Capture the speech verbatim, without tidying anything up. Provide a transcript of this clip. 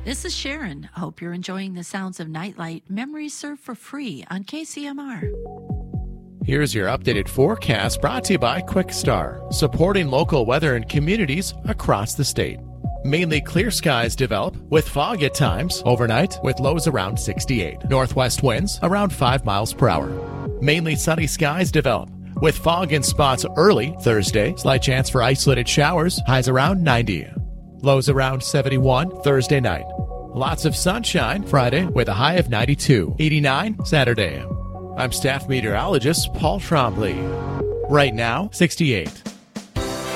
This is Sharon. I hope you're enjoying the sounds of Nightlight. Memories served for free on K C M R. Here's your updated forecast brought to you by QuickStar, supporting local weather and communities across the state. Mainly clear skies develop with fog at times overnight with lows around sixty-eight. Northwest winds around five miles per hour. Mainly sunny skies develop with fog in spots early Thursday. Slight chance for isolated showers. Highs around ninety. Lows around seventy-one Thursday night. Lots of sunshine Friday with a high of ninety-two. eighty-nine Saturday. I'm staff meteorologist Paul Trombley. Right now, sixty-eight.